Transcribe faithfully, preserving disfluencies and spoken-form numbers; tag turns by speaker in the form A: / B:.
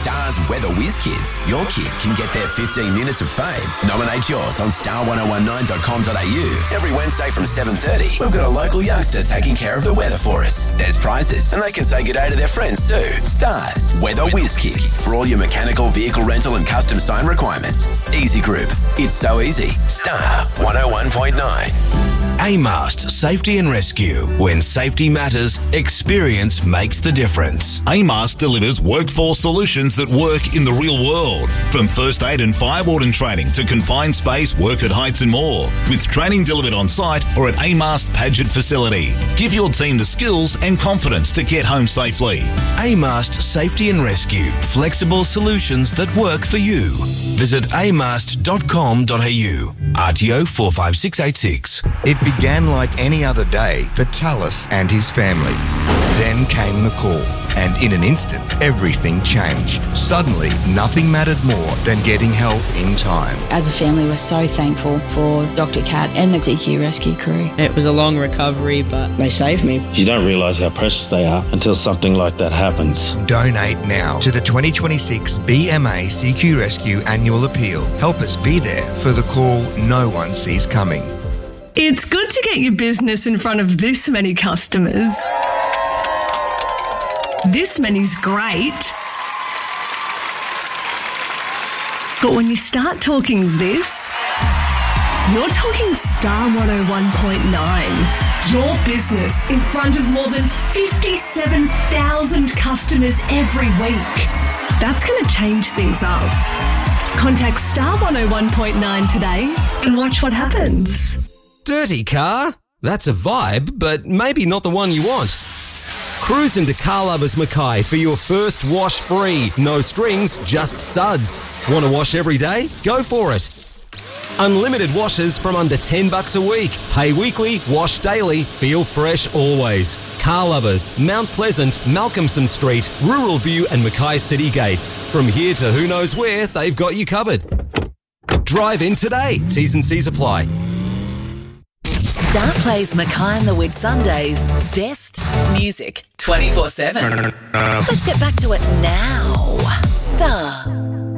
A: Star's Weather Whiz Kids. Your kid can get their fifteen minutes of fame. Nominate yours on star ten nineteen dot com dot a u. Every Wednesday from seven thirty, we've got a local youngster taking care of the weather for us. There's prizes, and they can say good day to their friends too. Stars Weather Whiz Kids. For all your mechanical, vehicle rental and custom sign requirements. Easy Group. It's so easy. Star one oh one point nine.
B: AMAST Safety and Rescue. When safety matters, experience makes the difference.
C: AMAST delivers workforce solutions that work in the real world. From first aid and fire warden training to confined space, work at heights and more. With training delivered on site or at AMAST Paget facility. Give your team the skills and confidence to get home safely.
B: AMAST Safety and Rescue. Flexible solutions that work for you. Visit amast dot com dot a u. R T O four five six eight six.
D: It began like any other day for Tallis and his family. Then came the call, and in an instant, everything changed. Suddenly, nothing mattered more than getting help in time.
E: As a family, we're so thankful for Doctor Cat and the C Q rescue crew.
F: It was a long recovery, but they saved me.
G: You don't realise how precious they are until something like that happens.
D: Donate now to the twenty twenty-six B M A C Q Rescue Annual Appeal. Help us be there for the call no one sees coming.
H: It's good to get your business in front of this many customers. This many's great. But when you start talking this, you're talking Star one oh one point nine. Your business in front of more than fifty-seven thousand customers every week. That's going to change things up. Contact Star one oh one point nine today and watch what happens.
I: Dirty car? That's a vibe, but maybe not the one you want. Cruise into Car Lovers Mackay for your first wash free. No strings, just suds. Want to wash every day? Go for it. Unlimited washes from under ten bucks a week. Pay weekly, wash daily, feel fresh always. Car Lovers, Mount Pleasant, Malcolmson Street, Rural View and Mackay City Gates. From here to who knows where, they've got you covered. Drive in today. T's and C's apply.
J: Star plays Mackay and the Whit Sundays. Best music twenty-four seven. Let's get back to it now. Star.